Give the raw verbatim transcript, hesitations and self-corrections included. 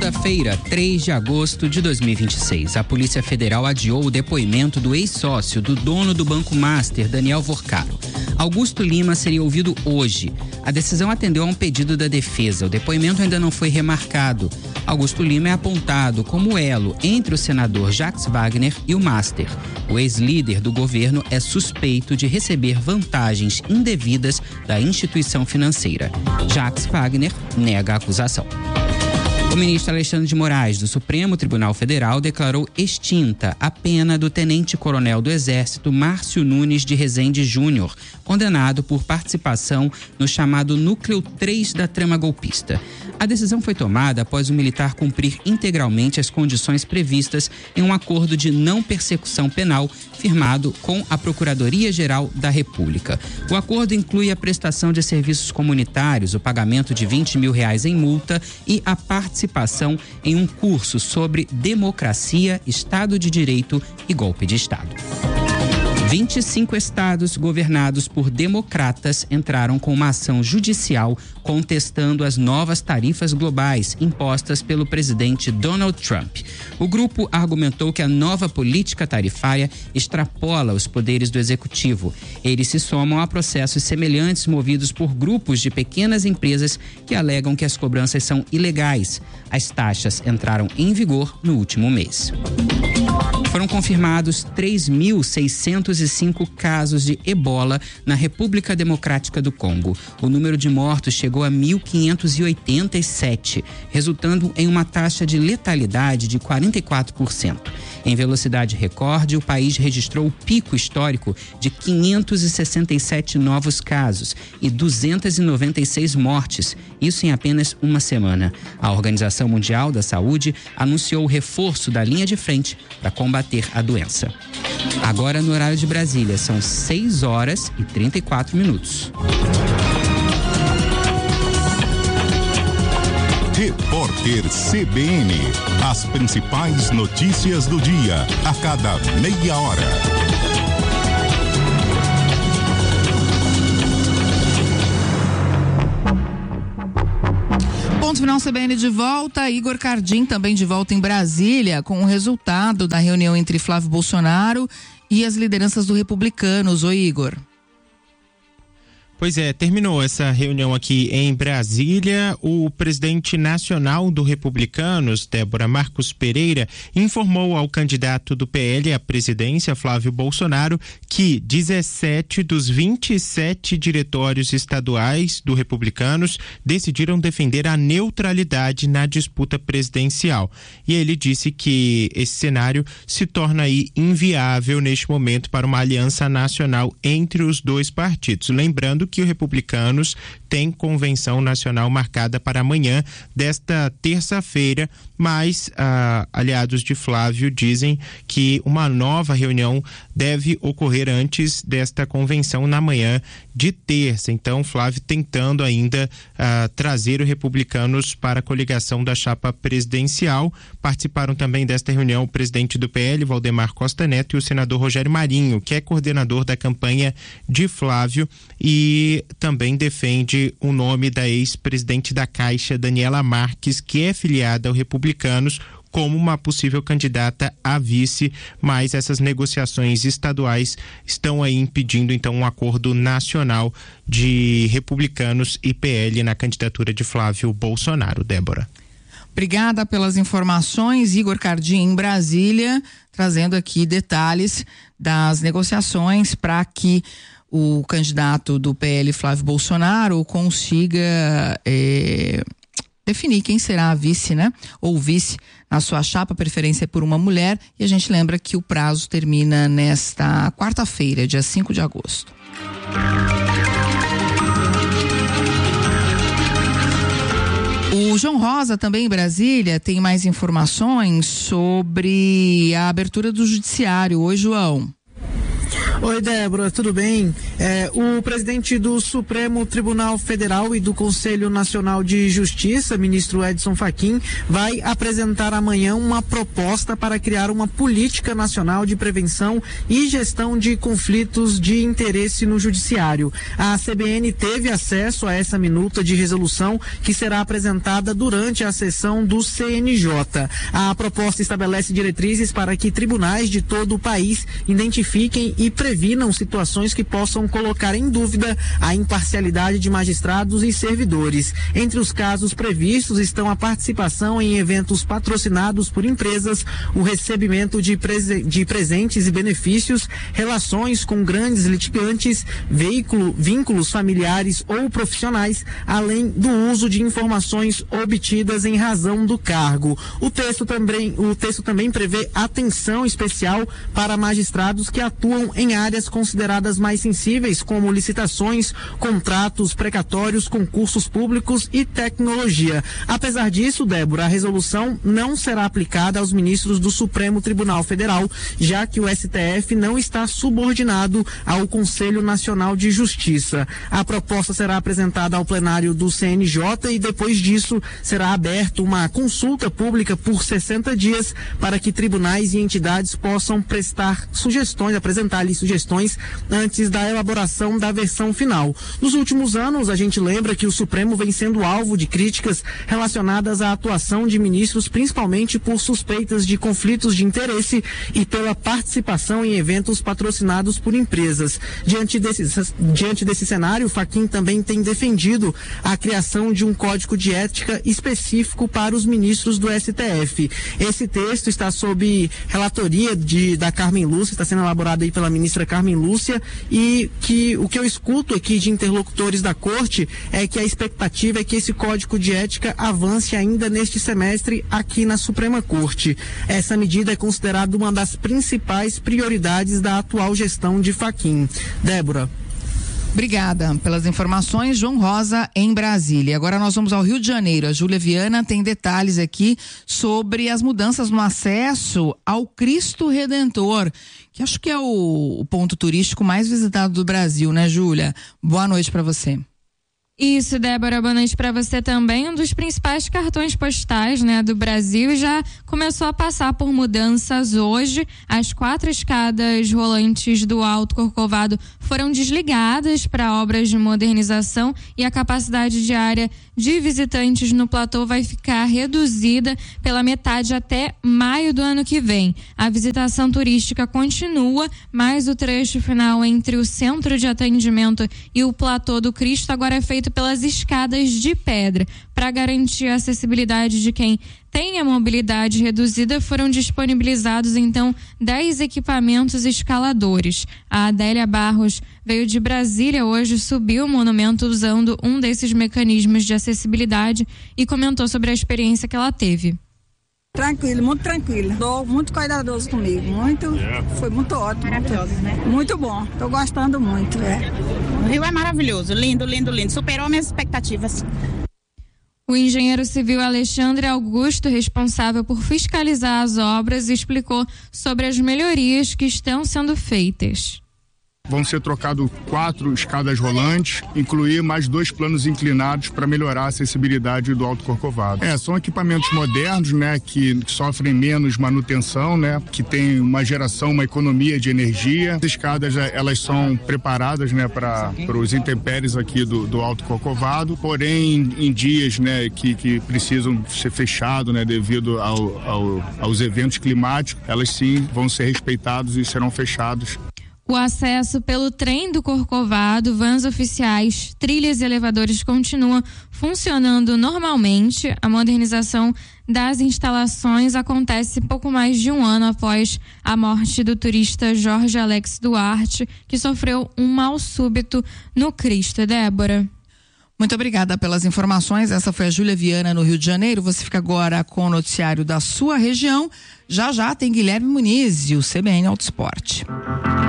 Segunda-feira, três de agosto de dois mil e vinte e seis, a Polícia Federal adiou o depoimento do ex-sócio do dono do Banco Master, Daniel Vorcaro. Augusto Lima seria ouvido hoje. A decisão atendeu a um pedido da defesa. O depoimento ainda não foi remarcado. Augusto Lima é apontado como elo entre o senador Jacques Wagner e o Master. O ex-líder do governo é suspeito de receber vantagens indevidas da instituição financeira. Jacques Wagner nega a acusação. O ministro Alexandre de Moraes, do Supremo Tribunal Federal, declarou extinta a pena do tenente-coronel do Exército Márcio Nunes de Rezende Júnior, condenado por participação no chamado Núcleo três da trama golpista. A decisão foi tomada após o militar cumprir integralmente as condições previstas em um acordo de não persecução penal firmado com a Procuradoria-Geral da República. O acordo inclui a prestação de serviços comunitários, o pagamento de vinte mil reais em multa e a participação em um curso sobre democracia, Estado de Direito e golpe de Estado. vinte e cinco estados governados por democratas entraram com uma ação judicial contestando as novas tarifas globais impostas pelo presidente Donald Trump. O grupo argumentou que a nova política tarifária extrapola os poderes do executivo. Eles se somam a processos semelhantes movidos por grupos de pequenas empresas que alegam que as cobranças são ilegais. As taxas entraram em vigor no último mês. Foram confirmados três mil seiscentos e cinco casos de ebola na República Democrática do Congo. O número de mortos chegou a mil quinhentos e oitenta e sete, resultando em uma taxa de letalidade de quarenta e quatro por cento. Em velocidade recorde, o país registrou o pico histórico de quinhentos e sessenta e sete novos casos e duzentas e noventa e seis mortes, isso em apenas uma semana. A Organização Mundial da Saúde anunciou o reforço da linha de frente para combater a doença. Agora, no horário de Brasília, são seis horas e trinta e quatro minutos. Repórter C B N. As principais notícias do dia, a cada meia hora. Ponto final, C B N de volta. Igor Cardim também de volta em Brasília com o resultado da reunião entre Flávio Bolsonaro e as lideranças do Republicanos. Oi, Igor. Pois é, terminou essa reunião aqui em Brasília. O presidente nacional do Republicanos, Débora Marcos Pereira, informou ao candidato do P L à presidência, Flávio Bolsonaro, que dezessete dos vinte e sete diretórios estaduais do Republicanos decidiram defender a neutralidade na disputa presidencial. E ele disse que esse cenário se torna aí inviável neste momento para uma aliança nacional entre os dois partidos. Lembrando que o Republicanos tem convenção nacional marcada para amanhã desta terça-feira, mas ah, aliados de Flávio dizem que uma nova reunião deve ocorrer antes desta convenção na manhã de terça. Então, Flávio tentando ainda ah, trazer o Republicanos para a coligação da chapa presidencial. Participaram também desta reunião o presidente do P L, Valdemar Costa Neto, e o senador Rogério Marinho, que é coordenador da campanha de Flávio e também defende o nome da ex-presidente da Caixa, Daniela Marques, que é filiada ao Republicanos, como uma possível candidata a vice, mas essas negociações estaduais estão aí impedindo então um acordo nacional de Republicanos e P L na candidatura de Flávio Bolsonaro. Débora. Obrigada pelas informações, Igor Cardim em Brasília, trazendo aqui detalhes das negociações para que o candidato do P L, Flávio Bolsonaro, consiga é, definir quem será a vice, né? Ou vice na sua chapa, preferência por uma mulher. E a gente lembra que o prazo termina nesta quarta-feira, dia cinco de agosto. O João Rosa, também em Brasília, tem mais informações sobre a abertura do judiciário. Oi, João. Oi, Débora, tudo bem? É, o presidente do Supremo Tribunal Federal e do Conselho Nacional de Justiça, ministro Edson Fachin, vai apresentar amanhã uma proposta para criar uma política nacional de prevenção e gestão de conflitos de interesse no judiciário. A C B N teve acesso a essa minuta de resolução que será apresentada durante a sessão do C N J. A proposta estabelece diretrizes para que tribunais de todo o país identifiquem e previnam situações que possam colocar em dúvida a imparcialidade de magistrados e servidores. Entre os casos previstos estão a participação em eventos patrocinados por empresas, o recebimento de, prese- de presentes e benefícios, relações com grandes litigantes, veículo, vínculos familiares ou profissionais, além do uso de informações obtidas em razão do cargo. O texto também, o texto também prevê atenção especial para magistrados que atuam em áreas consideradas mais sensíveis, como licitações, contratos, precatórios, concursos públicos e tecnologia. Apesar disso, Débora, a resolução não será aplicada aos ministros do Supremo Tribunal Federal, já que o S T F não está subordinado ao Conselho Nacional de Justiça. A proposta será apresentada ao plenário do C N J e depois disso será aberta uma consulta pública por sessenta dias para que tribunais e entidades possam prestar sugestões, apresentar ali sugestões antes da elaboração da versão final. Nos últimos anos, a gente lembra que o Supremo vem sendo alvo de críticas relacionadas à atuação de ministros, principalmente por suspeitas de conflitos de interesse e pela participação em eventos patrocinados por empresas. Diante desse, diante desse cenário, Fachin também tem defendido a criação de um código de ética específico para os ministros do S T F. Esse texto está sob relatoria de, da Carmen Lúcia, está sendo elaborado aí pela ministra Carmen Lúcia, e que o que eu escuto aqui de interlocutores da corte é que a expectativa é que esse código de ética avance ainda neste semestre aqui na Suprema Corte. Essa medida é considerada uma das principais prioridades da atual gestão de Fachin. Débora. Obrigada pelas informações, João Rosa, em Brasília. Agora nós vamos ao Rio de Janeiro. A Júlia Viana tem detalhes aqui sobre as mudanças no acesso ao Cristo Redentor, que acho que é o, o ponto turístico mais visitado do Brasil, né, Júlia? Boa noite para você. Isso, Débora, boa noite para você também. Um dos principais cartões postais, né, do Brasil já começou a passar por mudanças hoje. As quatro escadas rolantes do Alto Corcovado foram desligadas para obras de modernização e a capacidade diária de visitantes no platô vai ficar reduzida pela metade até maio do ano que vem. A visitação turística continua, mas o trecho final entre o centro de atendimento e o platô do Cristo agora é feito pelas escadas de pedra. Para garantir a acessibilidade de quem tem a mobilidade reduzida, foram disponibilizados então dez equipamentos escaladores. A Adélia Barros veio de Brasília hoje, subiu o monumento usando um desses mecanismos de acessibilidade e comentou sobre a experiência que ela teve. Tranquilo, muito tranquilo. Tô muito cuidadoso comigo, muito, foi muito ótimo. Maravilhoso, muito, né? Muito bom, tô gostando muito, é. O Rio é maravilhoso, lindo, lindo, lindo, superou minhas expectativas. O engenheiro civil Alexandre Augusto, responsável por fiscalizar as obras, explicou sobre as melhorias que estão sendo feitas. Vão ser trocados quatro escadas rolantes, incluir mais dois planos inclinados para melhorar a acessibilidade do Alto Corcovado. É, são equipamentos modernos, né, que sofrem menos manutenção, né, que tem uma geração, uma economia de energia. As escadas, elas são preparadas, né, para os intempéries aqui do, do Alto Corcovado, porém em dias, né, que, que precisam ser fechados, né, devido ao, ao, aos eventos climáticos, elas sim vão ser respeitados e serão fechados. O acesso pelo trem do Corcovado, vans oficiais, trilhas e elevadores continuam funcionando normalmente. A modernização das instalações acontece pouco mais de um ano após a morte do turista Jorge Alex Duarte, que sofreu um mal súbito no Cristo. Débora. Muito obrigada pelas informações. Essa foi a Júlia Viana no Rio de Janeiro. Você fica agora com o noticiário da sua região. Já já tem Guilherme Muniz e o C B N Auto Esporte.